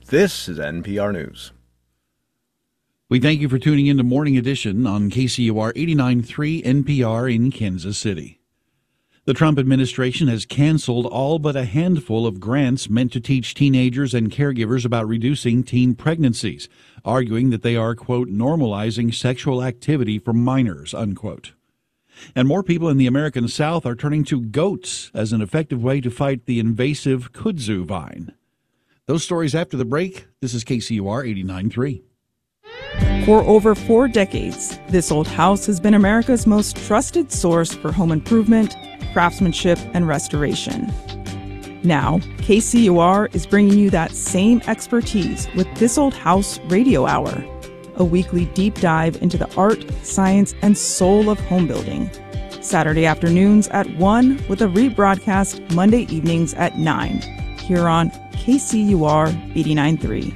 This is NPR News. We thank you for tuning in to Morning Edition on KCUR 89.3 NPR in Kansas City. The Trump administration has canceled all but a handful of grants meant to teach teenagers and caregivers about reducing teen pregnancies, arguing that they are, quote, normalizing sexual activity for minors, unquote. And more people in the American South are turning to goats as an effective way to fight the invasive kudzu vine. Those stories after the break. This is KCUR 89.3. For over 4 decades, This Old House has been America's most trusted source for home improvement, craftsmanship, and restoration. Now, KCUR is bringing you that same expertise with This Old House Radio Hour, a weekly deep dive into the art, science, and soul of home building. Saturday afternoons at 1 with a rebroadcast Monday evenings at 9 here on KCUR 89.3.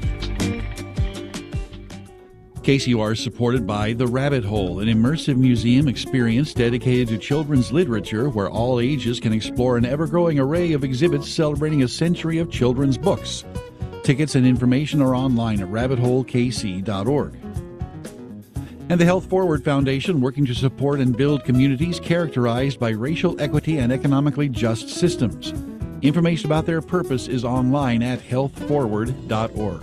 KCUR is supported by The Rabbit Hole, an immersive museum experience dedicated to children's literature where all ages can explore an ever-growing array of exhibits celebrating a century of children's books. Tickets and information are online at rabbitholekc.org. And the Health Forward Foundation, working to support and build communities characterized by racial equity and economically just systems. Information about their purpose is online at healthforward.org.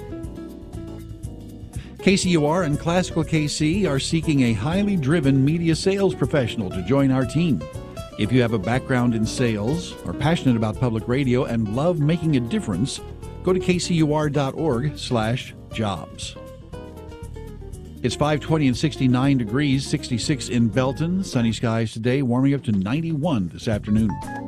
KCUR and Classical KC are seeking a highly driven media sales professional to join our team. If you have a background in sales, are passionate about public radio, and love making a difference, go to kcur.org/jobs. It's 5:20 and 69 degrees, 66 in Belton. Sunny skies today, warming up to 91 this afternoon.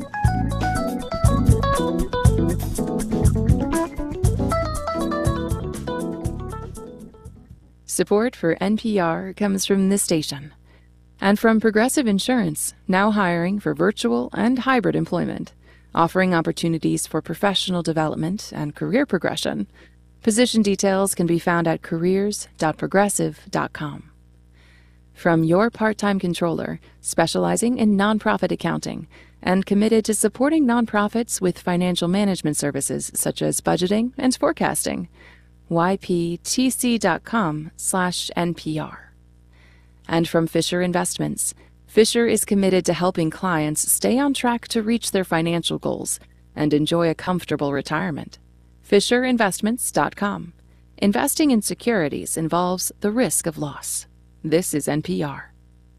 Support for NPR comes from this station and from Progressive Insurance, now hiring for virtual and hybrid employment, offering opportunities for professional development and career progression. Position details can be found at careers.progressive.com. From your part-time controller, specializing in nonprofit accounting and committed to supporting nonprofits with financial management services such as budgeting and forecasting, yptc.com/NPR. And from Fisher Investments, Fisher is committed to helping clients stay on track to reach their financial goals and enjoy a comfortable retirement. FisherInvestments.com. Investing in securities involves the risk of loss. This is NPR.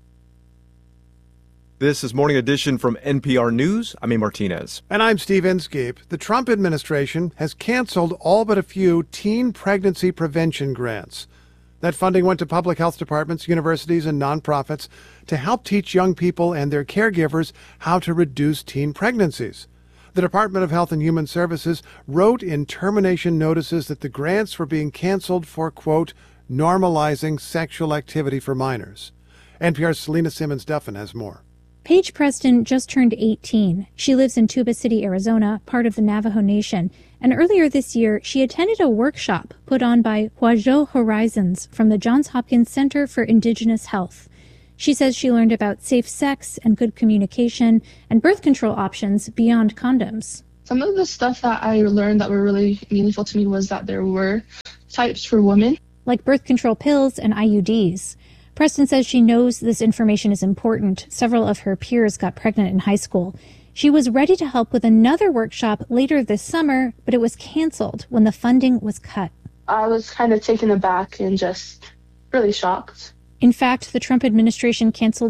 This is Morning Edition from NPR News. I'm A. Martinez. And I'm Steve Inskeep. The Trump administration has canceled all but a few teen pregnancy prevention grants. That funding went to public health departments, universities, and nonprofits to help teach young people and their caregivers how to reduce teen pregnancies. The Department of Health and Human Services wrote in termination notices that the grants were being canceled for, quote, normalizing sexual activity for minors. NPR's Selena Simmons-Duffin has more. Paige Preston just turned 18. She lives in Tuba City, Arizona, part of the Navajo Nation. And earlier this year, she attended a workshop put on by Huajo Horizons from the Johns Hopkins Center for Indigenous Health. She says she learned about safe sex and good communication and birth control options beyond condoms. Some of the stuff that I learned that were really meaningful to me was that there were types for women, like birth control pills and IUDs. Preston says she knows this information is important. Several of her peers got pregnant in high school. She was ready to help with another workshop later this summer, but it was canceled when the funding was cut. I was kind of taken aback and just really shocked. In fact, the Trump administration canceled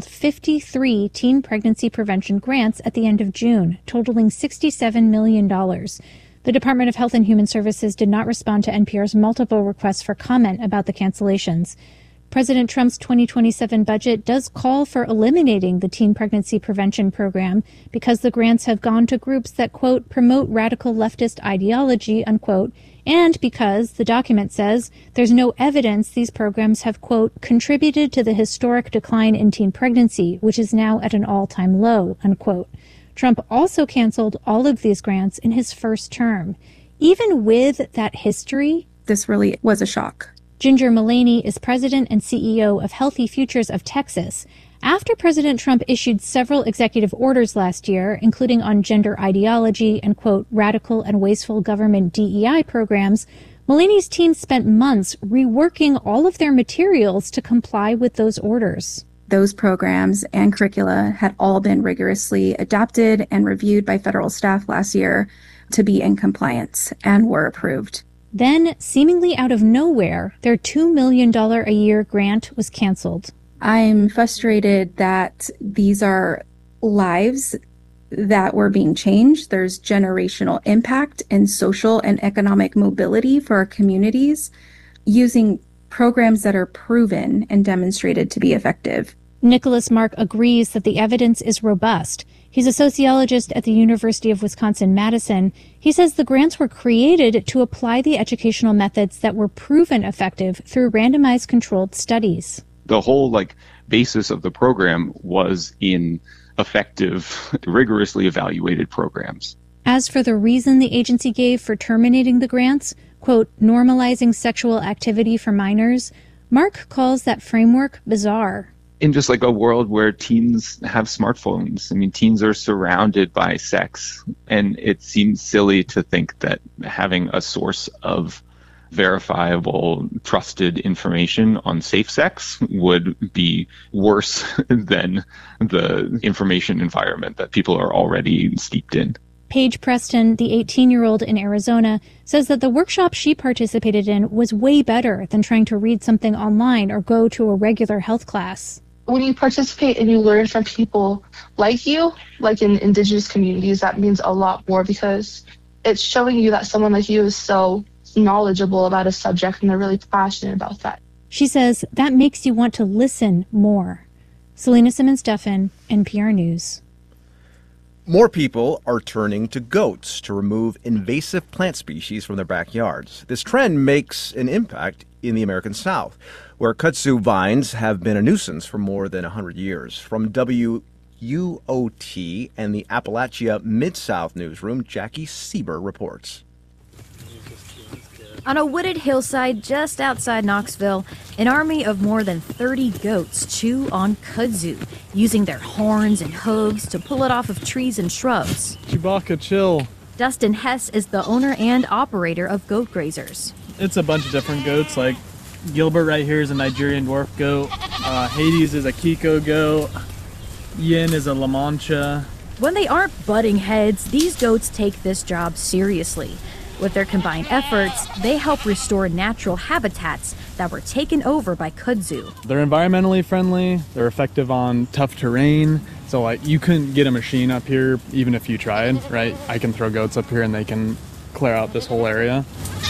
53 teen pregnancy prevention grants at the end of June, totaling $67 million. The Department of Health and Human Services did not respond to NPR's multiple requests for comment about the cancellations. President Trump's 2027 budget does call for eliminating the teen pregnancy prevention program because the grants have gone to groups that, quote, promote radical leftist ideology, unquote, and because, the document says, there's no evidence these programs have, quote, contributed to the historic decline in teen pregnancy, which is now at an all-time low, unquote. Trump also canceled all of these grants in his first term. Even with that history, This really was a shock. Ginger Mullaney is president and CEO of Healthy Futures of Texas. After President Trump issued several executive orders last year, including on gender ideology and, quote, radical and wasteful government DEI programs, Mulaney's team spent months reworking all of their materials to comply with those orders. Those programs and curricula had all been rigorously adapted and reviewed by federal staff last year to be in compliance and were approved. Then, seemingly out of nowhere, their $2 million a year grant was canceled. I'm frustrated that these are lives that were being changed. There's generational impact and social and economic mobility for our communities using programs that are proven and demonstrated to be effective. Nicholas Mark agrees that the evidence is robust. He's a sociologist at the University of Wisconsin-Madison. He says the grants were created to apply the educational methods that were proven effective through randomized controlled studies. The whole basis of the program was in effective, rigorously evaluated programs. As for the reason the agency gave for terminating the grants, quote, normalizing sexual activity for minors, Mark calls that framework bizarre. In just a world where teens have smartphones, teens are surrounded by sex, and it seems silly to think that having a source of verifiable, trusted information on safe sex would be worse than the information environment that people are already steeped in. Paige Preston, the 18-year-old in Arizona, says that the workshop she participated in was way better than trying to read something online or go to a regular health class. When you participate and you learn from people like you, like in indigenous communities, that means a lot more because it's showing you that someone like you is so knowledgeable about a subject and they're really passionate about that. She says that makes you want to listen more. Selena Simmons-Duffin, NPR News. More people are turning to goats to remove invasive plant species from their backyards. This trend makes an impact in the American South, where kudzu vines have been a nuisance for more than 100 years. From WUOT and the Appalachia Mid-South newsroom, Jackie Sieber reports. On a wooded hillside just outside Knoxville, an army of more than 30 goats chew on kudzu, using their horns and hooves to pull it off of trees and shrubs. Chewbacca, chill. Dustin Hess is the owner and operator of Goat Grazers. It's a bunch of different goats, like Gilbert right here is a Nigerian dwarf goat, Hades is a Kiko goat, Yin is a La Mancha. When they aren't butting heads, these goats take this job seriously. With their combined efforts, they help restore natural habitats that were taken over by kudzu. They're environmentally friendly, they're effective on tough terrain, so you couldn't get a machine up here even if you tried, right? I can throw goats up here and they can clear out this whole area.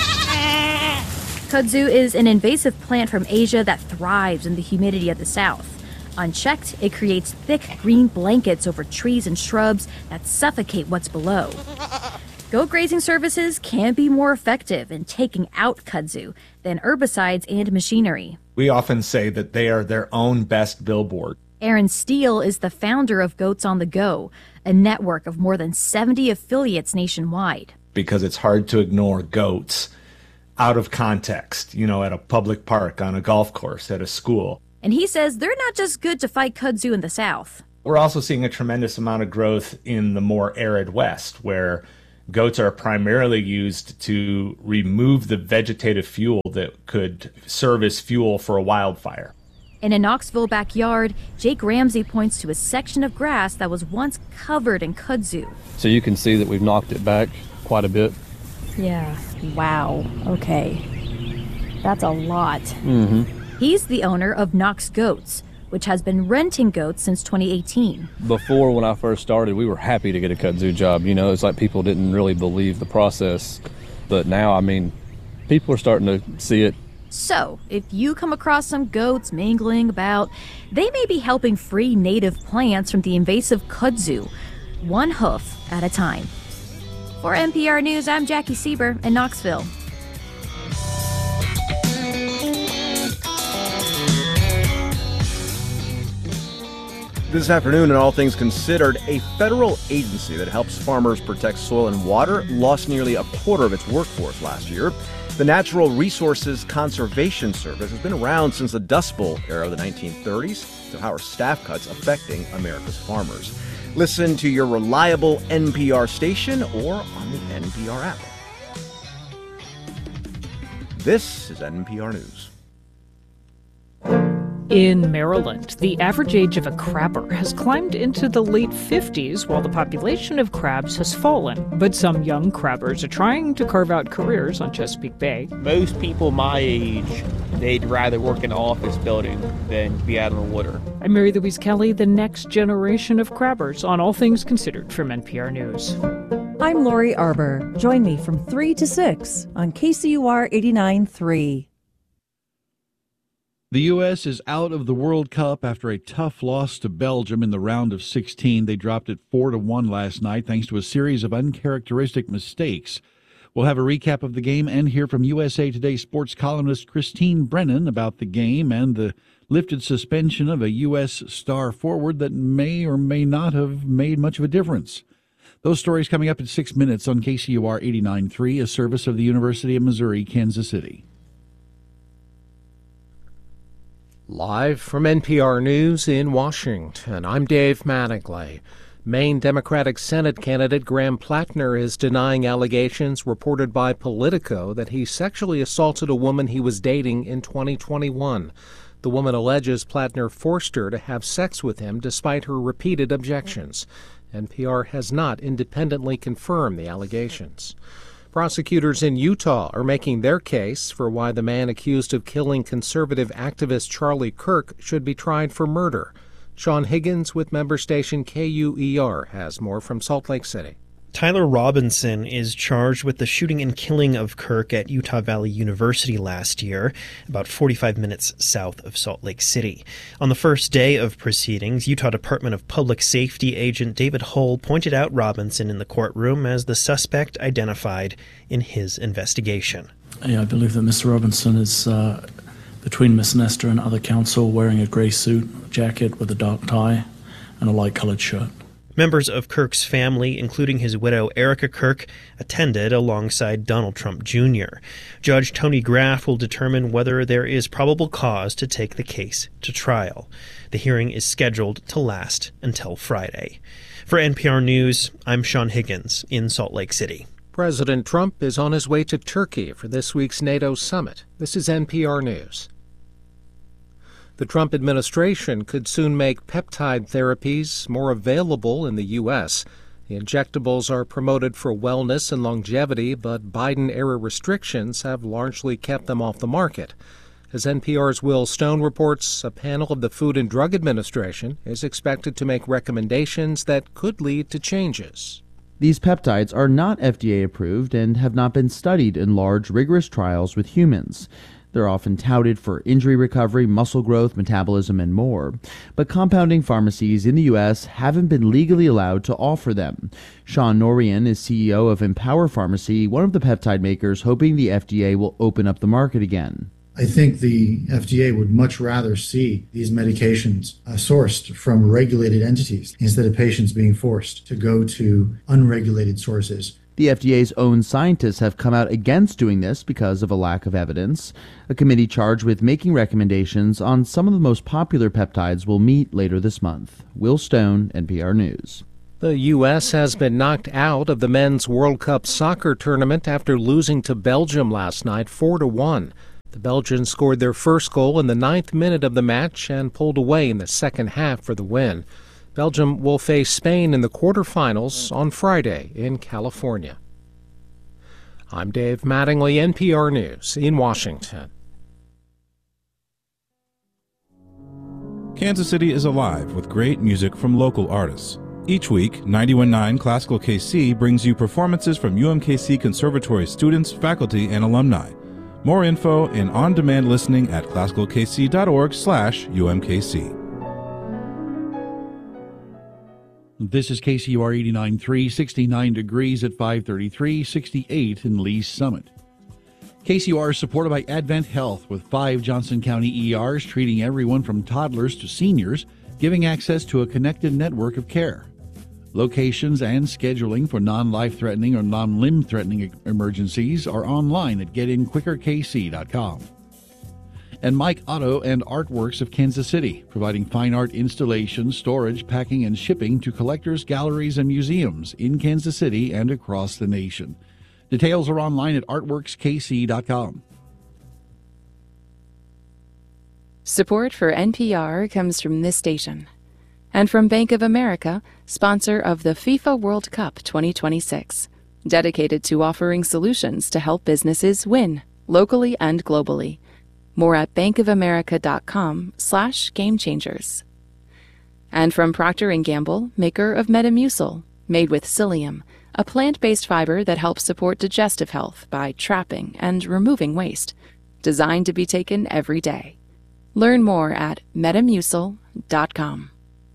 Kudzu is an invasive plant from Asia that thrives in the humidity of the South. Unchecked, it creates thick green blankets over trees and shrubs that suffocate what's below. Goat grazing services can be more effective in taking out kudzu than herbicides and machinery. We often say that they are their own best billboard. Aaron Steele is the founder of Goats on the Go, a network of more than 70 affiliates nationwide. Because it's hard to ignore goats out of context, at a public park, on a golf course, at a school. And he says they're not just good to fight kudzu in the South. We're also seeing a tremendous amount of growth in the more arid West, where goats are primarily used to remove the vegetative fuel that could serve as fuel for a wildfire. In a Knoxville backyard, Jake Ramsey points to a section of grass that was once covered in kudzu. So you can see that we've knocked it back quite a bit. Yeah. Wow. Okay. That's a lot. Mm-hmm. He's the owner of Knox Goats, which has been renting goats since 2018. Before, when I first started, we were happy to get a kudzu job. It's like people didn't really believe the process. But now, people are starting to see it. So, if you come across some goats mingling about, they may be helping free native plants from the invasive kudzu, one hoof at a time. For NPR News, I'm Jackie Sieber in Knoxville. This afternoon, in All Things Considered, a federal agency that helps farmers protect soil and water lost nearly a quarter of its workforce last year. The Natural Resources Conservation Service has been around since the Dust Bowl era of the 1930s. So how are staff cuts affecting America's farmers? Listen to your reliable NPR station or on the NPR app. This is NPR News. In Maryland, the average age of a crabber has climbed into the late 50s while the population of crabs has fallen. But some young crabbers are trying to carve out careers on Chesapeake Bay. Most people my age, they'd rather work in an office building than be out in the water. I'm Mary Louise Kelly, the next generation of crabbers on All Things Considered from NPR News. I'm Lori Arbor. Join me from 3 to 6 on KCUR 89.3. The U.S. is out of the World Cup after a tough loss to Belgium in the round of 16. They dropped it 4-1 last night thanks to a series of uncharacteristic mistakes. We'll have a recap of the game and hear from USA Today sports columnist Christine Brennan about the game and the lifted suspension of a U.S. star forward that may or may not have made much of a difference. Those stories coming up in 6 minutes on KCUR 89.3, a service of the University of Missouri, Kansas City. Live from NPR News in Washington, I'm Dave Mattingly. Maine Democratic Senate candidate Graham Plattner is denying allegations reported by Politico that he sexually assaulted a woman he was dating in 2021. The woman alleges Plattner forced her to have sex with him despite her repeated objections. NPR has not independently confirmed the allegations. Prosecutors in Utah are making their case for why the man accused of killing conservative activist Charlie Kirk should be tried for murder. Sean Higgins with member station KUER has more from Salt Lake City. Tyler Robinson is charged with the shooting and killing of Kirk at Utah Valley University last year, about 45 minutes south of Salt Lake City. On the first day of proceedings, Utah Department of Public Safety agent David Hull pointed out Robinson in the courtroom as the suspect identified in his investigation. Yeah, I believe that Mr. Robinson is between Miss Nestor and other counsel, wearing a grey suit, jacket with a dark tie, and a light-colored shirt. Members of Kirk's family, including his widow Erica Kirk, attended alongside Donald Trump Jr. Judge Tony Graff will determine whether there is probable cause to take the case to trial. The hearing is scheduled to last until Friday. For NPR News, I'm Sean Higgins in Salt Lake City. President Trump is on his way to Turkey for this week's NATO summit. This is NPR News. The Trump administration could soon make peptide therapies more available in the U.S. The injectables are promoted for wellness and longevity, but Biden-era restrictions have largely kept them off the market. As NPR's Will Stone reports, a panel of the Food and Drug Administration is expected to make recommendations that could lead to changes. These peptides are not FDA approved and have not been studied in large, rigorous trials with humans. They're often touted for injury recovery, muscle growth, metabolism, and more. But compounding pharmacies in the U.S. haven't been legally allowed to offer them. Sean Norian is CEO of Empower Pharmacy, one of the peptide makers, hoping the FDA will open up the market again. I think the FDA would much rather see these medications sourced from regulated entities instead of patients being forced to go to unregulated sources. The FDA's own scientists have come out against doing this because of a lack of evidence. A committee charged with making recommendations on some of the most popular peptides will meet later this month. Will Stone, NPR News. The U.S. has been knocked out of the Men's World Cup soccer tournament after losing to Belgium last night 4-1. The Belgians scored their first goal in the 9th minute of the match and pulled away in the second half for the win. Belgium will face Spain in the quarterfinals on Friday in California. I'm Dave Mattingly, NPR News in Washington. Kansas City is alive with great music from local artists. Each week, 91.9 Classical KC brings you performances from UMKC Conservatory students, faculty, and alumni. More info and on-demand listening at classicalkc.org/UMKC. This is KCUR 89.3, 69 degrees at 5:33, 68 in Lee's Summit. KCUR is supported by Advent Health with 5 Johnson County ERs treating everyone from toddlers to seniors, giving access to a connected network of care. Locations and scheduling for non-life-threatening or non-limb-threatening emergencies are online at getinquickerkc.com. And Mike Otto and Artworks of Kansas City, providing fine art installation, storage, packing, and shipping to collectors, galleries, and museums in Kansas City and across the nation. Details are online at artworkskc.com. Support for NPR comes from this station. And from Bank of America, sponsor of the FIFA World Cup 2026. Dedicated to offering solutions to help businesses win, locally and globally. More at bankofamerica.com/gamechangers. And from Procter & Gamble, maker of Metamucil, made with psyllium, a plant-based fiber that helps support digestive health by trapping and removing waste. Designed to be taken every day. Learn more at metamucil.com.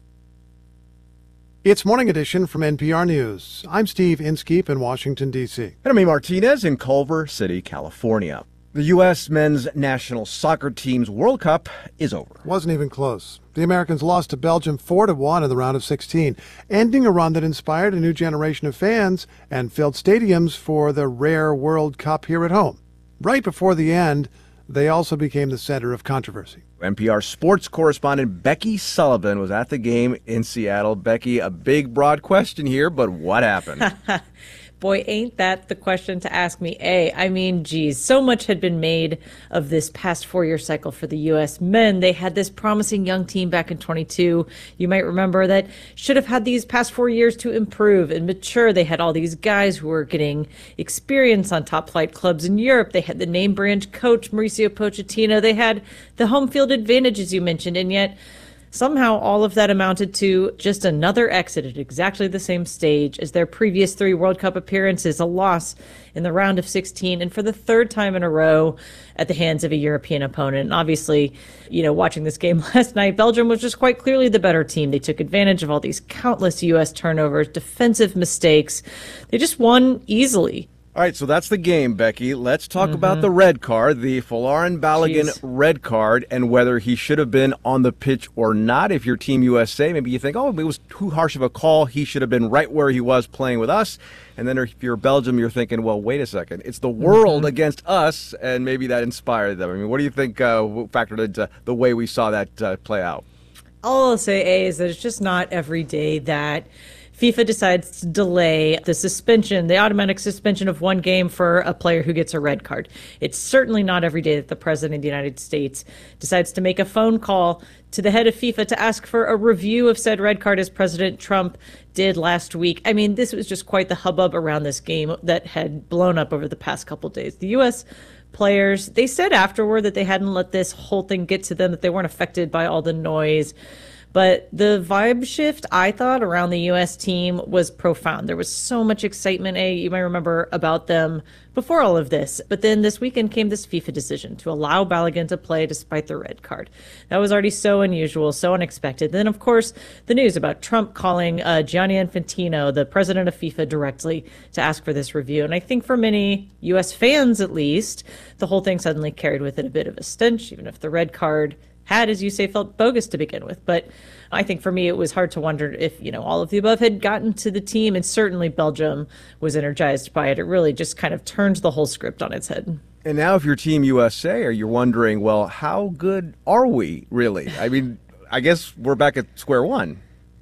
It's Morning Edition from NPR News. I'm Steve Inskeep in Washington, D.C. And I'm Martinez in Culver City, California. The U.S. men's national soccer team's World Cup is over. Wasn't even close. The Americans lost to Belgium 4-1 in the round of 16, ending a run that inspired a new generation of fans and filled stadiums for the rare World Cup here at home. Right before the end, they also became the center of controversy. NPR sports correspondent Becky Sullivan was at the game in Seattle. Becky, a big, broad question here, but what happened? Boy, ain't that the question to ask me. I mean, geez, so much had been made of this past 4-year cycle for the U.S. men. They had this promising young team back in 22. You might remember that should have had these past 4 years to improve and mature. They had all these guys who were getting experience on top flight clubs in Europe. They had the name brand coach, Mauricio Pochettino. They had the home field advantage, as you mentioned, and yet somehow all of that amounted to just another exit at exactly the same stage as their previous 3 World Cup appearances, a loss in the round of 16, and for the 3rd time in a row at the hands of a European opponent. And obviously, watching this game last night, Belgium was just quite clearly the better team. They took advantage of all these countless U.S. turnovers, defensive mistakes. They just won easily. All right, so that's the game, Becky. Let's talk about the red card, the Folarin Balogun red card, and whether he should have been on the pitch or not. If you're Team USA, maybe you think, it was too harsh of a call. He should have been right where he was playing with us. And then if you're Belgium, you're thinking, well, wait a second. It's the world against us, and maybe that inspired them. I mean, what do you think factored into the way we saw that play out? All I'll say, is that it's just not every day that FIFA decides to delay the automatic suspension of one game for a player who gets a red card. It's certainly not every day that the President of the United States decides to make a phone call to the head of FIFA to ask for a review of said red card, as President Trump did last week. I mean, this was just quite the hubbub around this game that had blown up over the past couple of days. The U.S. players, they said afterward that they hadn't let this whole thing get to them, that they weren't affected by all the noise. But the vibe shift, I thought, around the U.S. team was profound. There was so much excitement, you might remember, about them before all of this. But then this weekend came this FIFA decision to allow Balogun to play despite the red card. That was already so unusual, so unexpected. Then, of course, the news about Trump calling Gianni Infantino, the president of FIFA, directly to ask for this review. And I think for many U.S. fans, at least, the whole thing suddenly carried with it a bit of a stench, even if the red card had, as you say, felt bogus to begin with. But I think for me, it was hard to wonder if, all of the above had gotten to the team. And certainly Belgium was energized by it. It really just kind of turned the whole script on its head. And now if you're Team USA, you're wondering, well, how good are we really? I mean, I guess we're back at square one.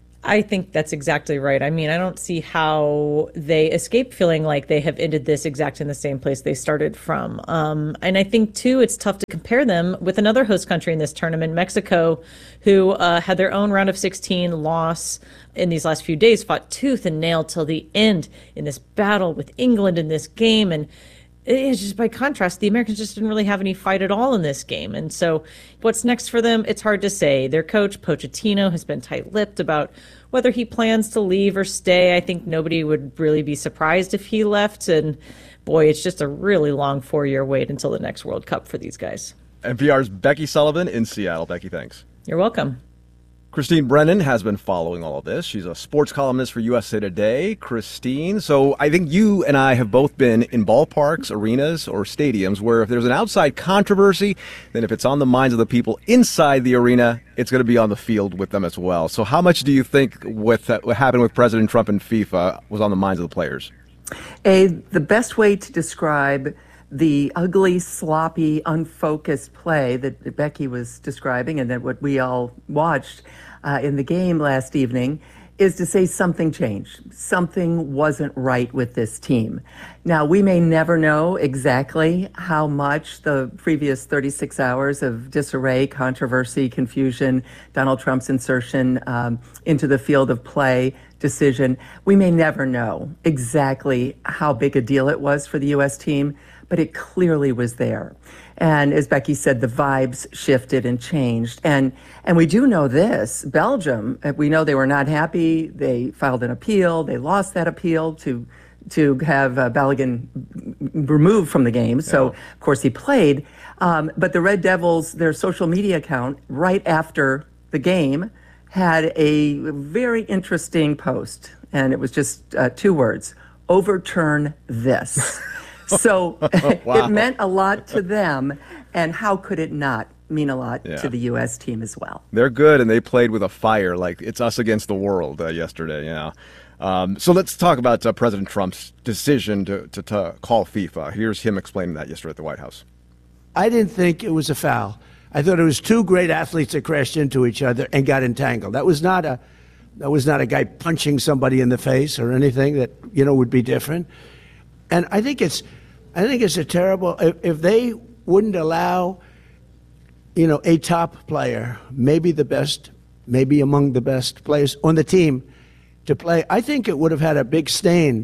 I think that's exactly right. I mean, I don't see how they escape feeling like they have ended this exact in the same place they started from. And I think, too, it's tough to compare them with another host country in this tournament, Mexico, who had their own round of 16 loss in these last few days, fought tooth and nail till the end in this battle with England in this game. And it's just by contrast, the Americans just didn't really have any fight at all in this game. And so what's next for them, it's hard to say. Their coach, Pochettino, has been tight-lipped about whether he plans to leave or stay. I think nobody would really be surprised if he left. And boy, it's just a really long 4-year wait until the next World Cup for these guys. NPR's Becky Sullivan in Seattle. Becky, thanks. You're welcome. Christine Brennan has been following all of this. She's a sports columnist for USA Today. Christine, so I think you and I have both been in ballparks, arenas, or stadiums where if there's an outside controversy, then if it's on the minds of the people inside the arena, it's going to be on the field with them as well. So how much do you think what happened with President Trump and FIFA was on the minds of the players? The best way to describe the ugly, sloppy, unfocused play that Becky was describing and that what we all watched in the game last evening is to say something changed. Something wasn't right with this team. Now, we may never know exactly how much the previous 36 hours of disarray, controversy, confusion, Donald Trump's insertion into the field of play decision, we may never know exactly how big a deal it was for the U.S. team, but it clearly was there. And as Becky said, the vibes shifted and changed. And we do know this, Belgium, we know they were not happy. They filed an appeal. They lost that appeal to have Balogun removed from the game. So, of course, he played. But the Red Devils, their social media account, right after the game, had a very interesting post. And it was just 2 words, overturn this. So Wow. It meant a lot to them, and how could it not mean a lot to the U.S. team as well? They're good, and they played with a fire, like it's us against the world yesterday. So let's talk about President Trump's decision to call FIFA. Here's him explaining that yesterday at the White House. I didn't think it was a foul. I thought it was 2 great athletes that crashed into each other and got entangled. That was not a guy punching somebody in the face or anything that would be different. And I think it's a terrible, if they wouldn't allow, a top player, maybe the best, maybe among the best players on the team to play, I think it would have had a big stain.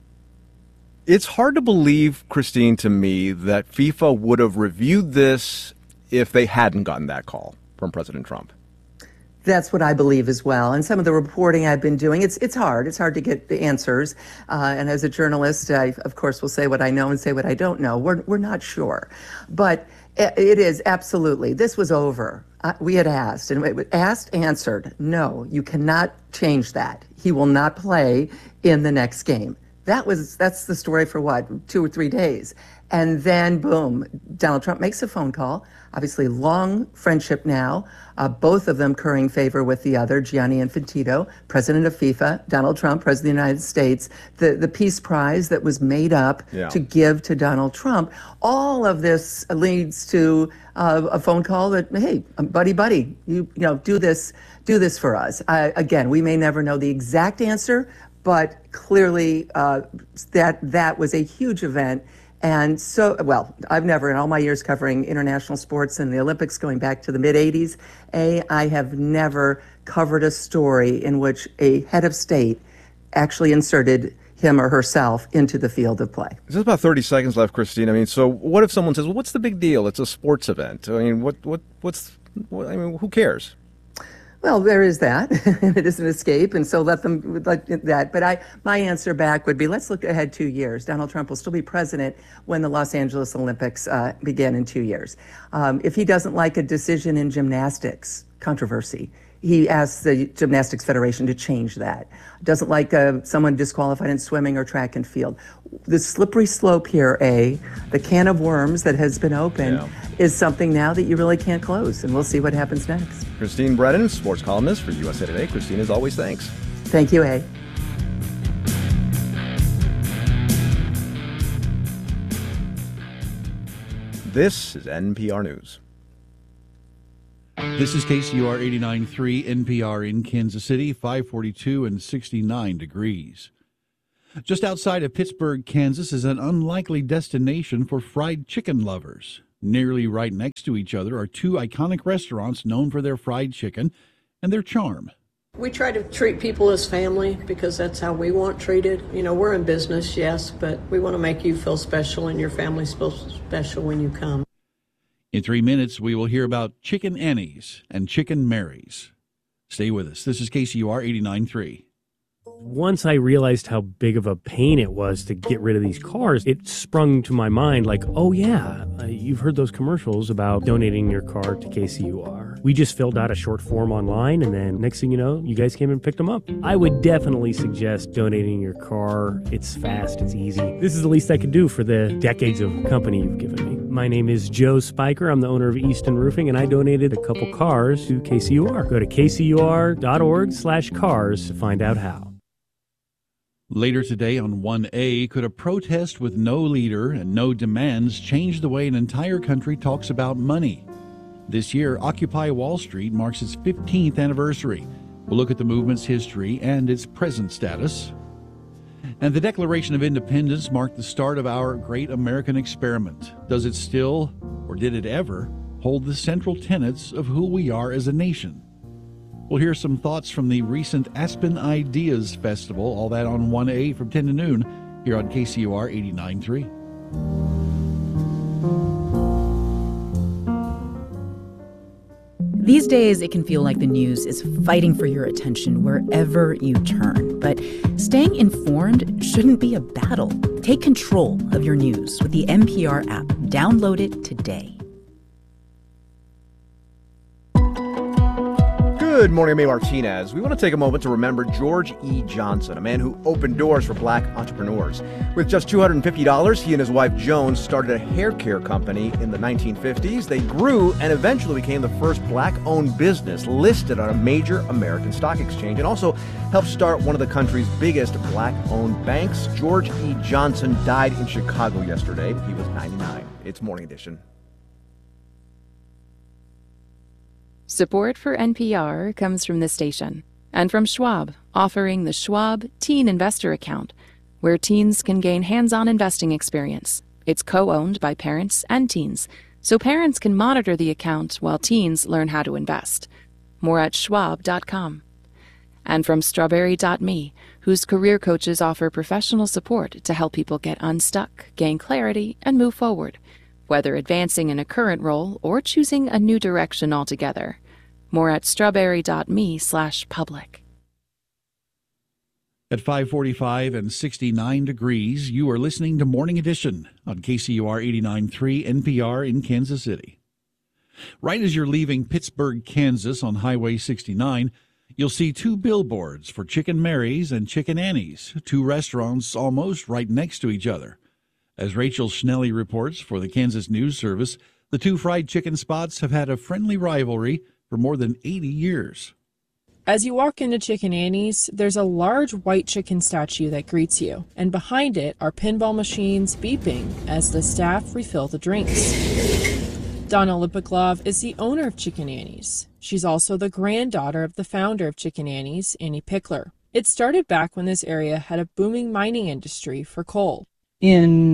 It's hard to believe, Christine, to me, that FIFA would have reviewed this if they hadn't gotten that call from President Trump. That's what I believe as well. And some of the reporting I've been doing, it's hard. It's hard to get the answers. And as a journalist, I, of course, will say what I know and say what I don't know. We're not sure. But it is absolutely. This was over. We had asked, and answered, no, you cannot change that. He will not play in the next game. That's the story for what, 2 or 3 days. And then, boom, Donald Trump makes a phone call. Obviously, long friendship now, both of them currying favor with the other, Gianni Infantino, president of FIFA, Donald Trump, president of the United States, the Peace Prize that was made up to give to Donald Trump. All of this leads to a phone call that, hey, buddy, you do this for us. Again, we may never know the exact answer, but clearly that was a huge event. And so, well, I've never, in all my years covering international sports and the Olympics going back to the mid-'80s, I have never covered a story in which a head of state actually inserted him or herself into the field of play. There's about 30 seconds left, Christine. I mean, so what if someone says, well, what's the big deal? It's a sports event. I mean, who cares? Well, there is that. It is an escape, and so let that. But my answer back would be, let's look ahead 2 years. Donald Trump will still be president when the Los Angeles Olympics begin in 2 years. If he doesn't like a decision in gymnastics, controversy, he asks the Gymnastics Federation to change that. Doesn't like someone disqualified in swimming or track and field. The slippery slope here, the can of worms that has been opened is something now that you really can't close, and we'll see what happens next. Christine Brennan, sports columnist for USA Today. Christine, as always, thanks. Thank you, A. This is NPR News. This is KCUR 89.3 NPR in Kansas City, 542 and 69 degrees. Just outside of Pittsburgh, Kansas is an unlikely destination for fried chicken lovers. Nearly right next to each other are 2 iconic restaurants known for their fried chicken and their charm. We try to treat people as family because that's how we want treated. We're in business, yes, but we want to make you feel special and your family feel special when you come. In 3 minutes, we will hear about Chicken Annie's and Chicken Mary's. Stay with us. This is KCUR 89.3. Once I realized how big of a pain it was to get rid of these cars, it sprung to my mind like, oh yeah, you've heard those commercials about donating your car to KCUR. We just filled out a short form online, and then next thing you know, you guys came and picked them up. I would definitely suggest donating your car. It's fast, it's easy. This is the least I could do for the decades of company you've given me. My name is Joe Spiker. I'm the owner of Easton Roofing, and I donated a couple cars to KCUR. Go to kcur.org/cars to find out how. Later today on 1A, could a protest with no leader and no demands change the way an entire country talks about money? This year, Occupy Wall Street marks its 15th anniversary. We'll look at the movement's history and its present status. And the Declaration of Independence marked the start of our great American experiment. Does it still, or did it ever, hold the central tenets of who we are as a nation? We'll hear some thoughts from the recent Aspen Ideas Festival, all that on 1A from 10 to noon here on KCUR 89.3. These days, it can feel like the news is fighting for your attention wherever you turn. But staying informed shouldn't be a battle. Take control of your news with the NPR app. Download it today. Good morning, I'm May Martinez. We want to take a moment to remember George E. Johnson, a man who opened doors for black entrepreneurs. With just $250, he and his wife Joan started a hair care company in the 1950s. They grew and eventually became the first black-owned business listed on a major American stock exchange, and also helped start one of the country's biggest black-owned banks. George E. Johnson died in Chicago yesterday. He was 99. It's Morning Edition. Support for NPR comes from this station and from Schwab, offering the Schwab Teen Investor Account, where teens can gain hands-on investing experience. It's co-owned by parents and teens, so parents can monitor the account while teens learn how to invest. More at schwab.com. And from Strawberry.me, whose career coaches offer professional support to help people get unstuck, gain clarity, and move forward, whether advancing in a current role or choosing a new direction altogether. More at strawberry.me/public. At 5:45 and 69 degrees, you are listening to Morning Edition on KCUR 89.3 NPR in Kansas City. Right as you're leaving Pittsburgh, Kansas on Highway 69, you'll see two billboards for Chicken Mary's and Chicken Annie's, two restaurants almost right next to each other. As Rachel Schnelly reports for the Kansas News Service, the two fried chicken spots have had a friendly rivalry for more than 80 years. As you walk into Chicken Annie's, there's a large white chicken statue that greets you, and behind it are pinball machines beeping as the staff refill the drinks. Donna Lipiklov is the owner of Chicken Annie's. She's also the granddaughter of the founder of Chicken Annie's, Annie Pickler. It started back when this area had a booming mining industry for coal. In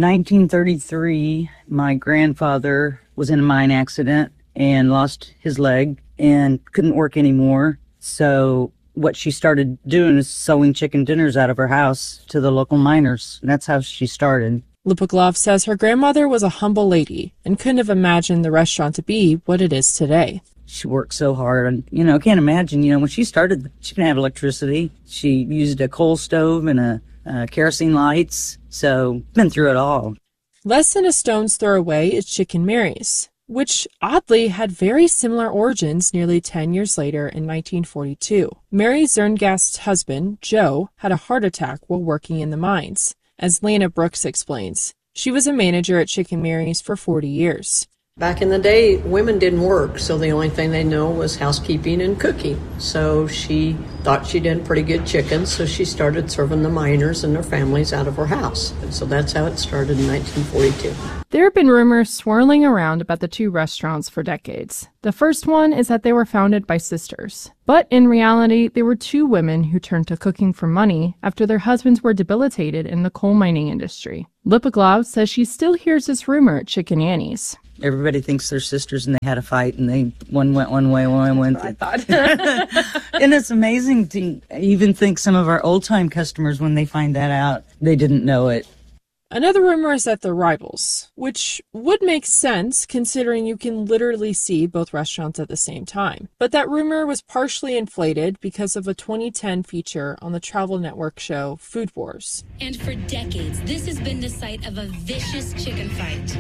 1933, my grandfather was in a mine accident and lost his leg and couldn't work anymore. So what she started doing is sewing chicken dinners out of her house to the local miners. And that's how she started. Lipiklov says her grandmother was a humble lady and couldn't have imagined the restaurant to be what it is today. She worked so hard. And, can't imagine, when she started, she didn't have electricity. She used a coal stove and kerosene lights. So, been through it all. Less than a stone's throw away is Chicken Mary's, which oddly had very similar origins nearly 10 years later in 1942. Mary Zerngast's husband, Joe, had a heart attack while working in the mines. As Lana Brooks explains, she was a manager at Chicken Mary's for 40 years. Back in the day, women didn't work, so the only thing they know was housekeeping and cooking. So she thought she did pretty good chicken, so she started serving the miners and their families out of her house. And so that's how it started in 1942. There have been rumors swirling around about the two restaurants for decades. The first one is that they were founded by sisters. But in reality, they were two women who turned to cooking for money after their husbands were debilitated in the coal mining industry. Lipiklov says she still hears this rumor at Chicken Annie's. Everybody thinks they're sisters and they had a fight and one went one way, one went the other. And it's amazing to even think some of our old-time customers, when they find that out, they didn't know it. Another rumor is that they're rivals, which would make sense considering you can literally see both restaurants at the same time. But that rumor was partially inflated because of a 2010 feature on the Travel Network show Food Wars. And for decades, this has been the site of a vicious chicken fight.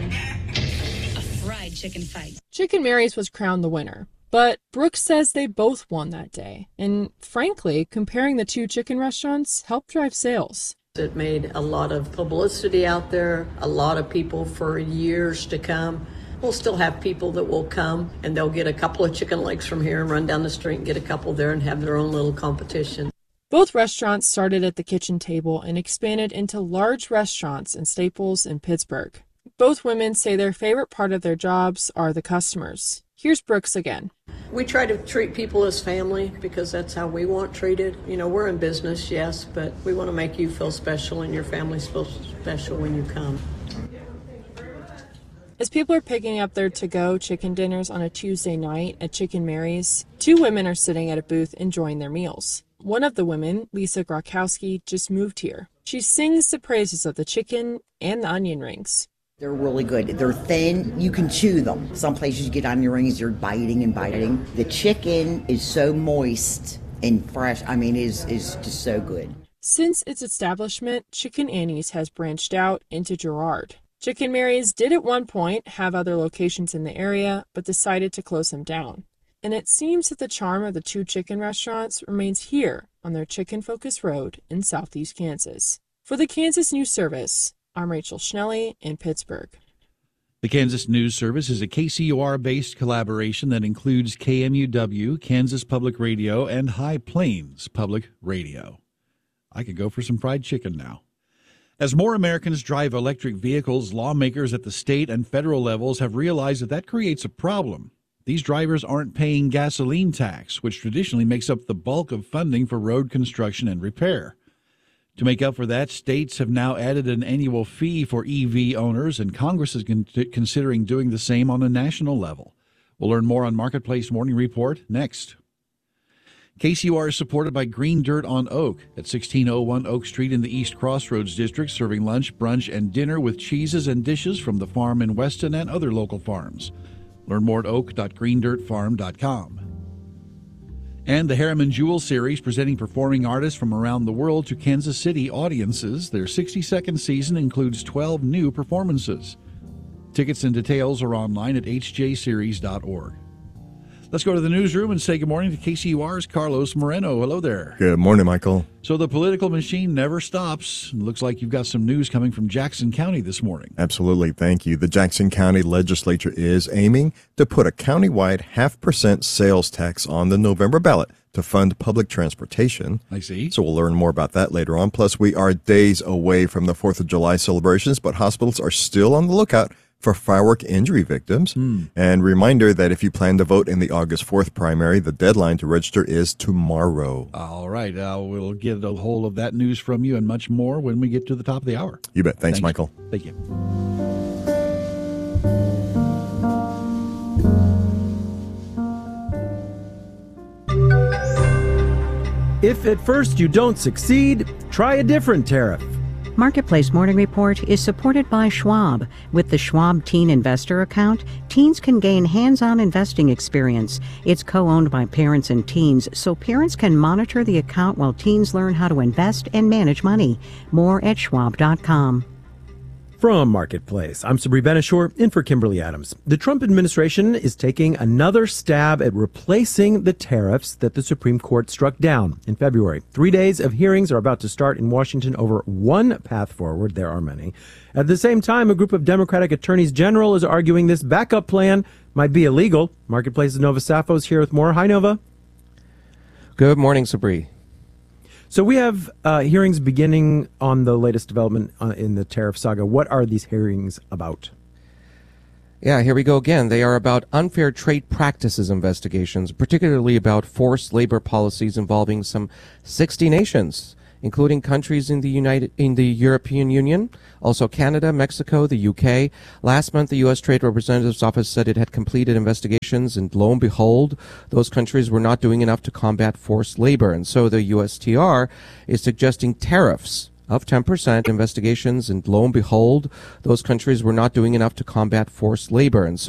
A fried chicken fight. Chicken Mary's was crowned the winner, but Brooks says they both won that day. And frankly, comparing the two chicken restaurants helped drive sales. It made a lot of publicity out there, a lot of people for years to come. We'll still have people that will come and they'll get a couple of chicken legs from here and run down the street and get a couple there and have their own little competition. Both restaurants started at the kitchen table and expanded into large restaurants and Staples in Pittsburgh. Both women say their favorite part of their jobs are the customers. Here's Brooks again. We try to treat people as family because that's how we want treated. You know, we're in business, yes, but we want to make you feel special and your family feel special when you come. As people are picking up their to-go chicken dinners on a Tuesday night at Chicken Mary's, 2 women are sitting at a booth enjoying their meals. One of the women, Lisa Grokowski, just moved here. She sings the praises of the chicken and the onion rings. They're really good. They're thin. You can chew them. Some places you get onion rings, you're biting and biting. The chicken is so moist and fresh. I mean, is just so good. Since its establishment, Chicken Annie's has branched out into Girard. Chicken Mary's did at one point have other locations in the area, but decided to close them down. And it seems that the charm of the 2 chicken restaurants remains here on their Chicken Focus Road in southeast Kansas. For the Kansas News Service, I'm Rachel Schnelly in Pittsburgh. The Kansas News Service is a KCUR-based collaboration that includes KMUW, Kansas Public Radio, and High Plains Public Radio. I could go for some fried chicken now. As more Americans drive electric vehicles, lawmakers at the state and federal levels have realized that creates a problem. These drivers aren't paying gasoline tax, which traditionally makes up the bulk of funding for road construction and repair. To make up for that, states have now added an annual fee for EV owners, and Congress is considering doing the same on a national level. We'll learn more on Marketplace Morning Report next. KCUR is supported by Green Dirt on Oak at 1601 Oak Street in the East Crossroads District, serving lunch, brunch, and dinner with cheeses and dishes from the farm in Weston and other local farms. Learn more at oak.greendirtfarm.com. And the Harriman Jewel Series, presenting performing artists from around the world to Kansas City audiences. Their 62nd season includes 12 new performances. Tickets and details are online at hjseries.org. Let's go to the newsroom and say good morning to KCUR's Carlos Moreno. Hello there. Good morning, Michael. So the political machine never stops. It looks like you've got some news coming from Jackson County this morning. Absolutely. Thank you. The Jackson County Legislature is aiming to put a countywide 0.5% sales tax on the November ballot to fund public transportation. I see. So we'll learn more about that later on. Plus, we are days away from the 4th of July celebrations, but hospitals are still on the lookout for firework injury victims. And reminder that if you plan to vote in the August 4th primary, the deadline to register is tomorrow. All right. We'll get a hold of that news from you and much more when we get to the top of the hour. You bet. Thanks, Michael. Thank you. If at first you don't succeed, try a different tariff. Marketplace Morning Report is supported by Schwab. With the Schwab Teen Investor Account, teens can gain hands-on investing experience. It's co-owned by parents and teens, so parents can monitor the account while teens learn how to invest and manage money. More at schwab.com. From Marketplace, I'm Sabri Benishore, in for Kimberly Adams. The Trump administration is taking another stab at replacing the tariffs that the Supreme Court struck down in February. 3 days of hearings are about to start in Washington over one path forward. There are many. At the same time, a group of Democratic attorneys general is arguing this backup plan might be illegal. Marketplace's Nova Safo is here with more. Hi, Nova. Good morning, Sabri. So we have hearings beginning on the latest development in the tariff saga. What are these hearings about? Yeah, here we go again. They are about unfair trade practices investigations, particularly about forced labor policies involving some 60 nations, including countries in the European Union, also Canada, Mexico, the UK. Last month, the U.S. Trade Representative's Office said it had completed investigations, and lo and behold, those countries were not doing enough to combat forced labor. And so the USTR is suggesting tariffs of 10% investigations, and lo and behold, those countries were not doing enough to combat forced labor. And so